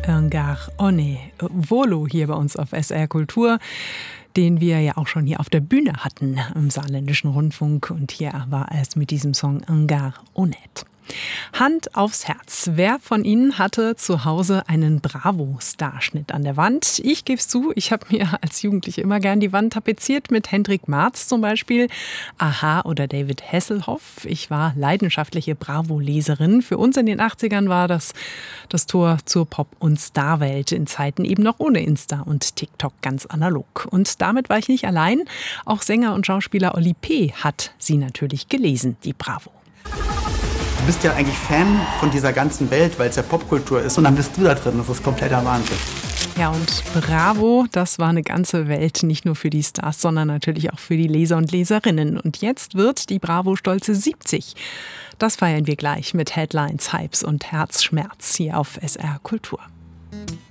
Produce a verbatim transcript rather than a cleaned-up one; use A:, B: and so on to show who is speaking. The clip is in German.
A: Un Gars Honné, Volo hier bei uns auf S R Kultur, den wir ja auch schon hier auf der Bühne hatten im Saarländischen Rundfunk. Und hier war es mit diesem Song Un Gars Honnête. Hand aufs Herz. Wer von Ihnen hatte zu Hause einen Bravo-Starschnitt an der Wand? Ich gebe es zu, ich habe mir als Jugendliche immer gern die Wand tapeziert mit Hendrik Marz zum Beispiel, Aha oder David Hasselhoff. Ich war leidenschaftliche Bravo-Leserin. Für uns in den achtzigern war das das Tor zur Pop- und Starwelt, in Zeiten eben noch ohne Insta und TikTok, ganz analog. Und damit war ich nicht allein. Auch Sänger und Schauspieler Oli P. hat sie natürlich gelesen, die Bravo.
B: Du bist ja eigentlich Fan von dieser ganzen Welt, weil es ja Popkultur ist. Und dann bist du da drin. Das ist kompletter Wahnsinn.
A: Ja, und Bravo, das war eine ganze Welt, nicht nur für die Stars, sondern natürlich auch für die Leser und Leserinnen. Und jetzt wird die Bravo stolze siebzig. Das feiern wir gleich mit Headlines, Hypes und Herzschmerz hier auf S R Kultur.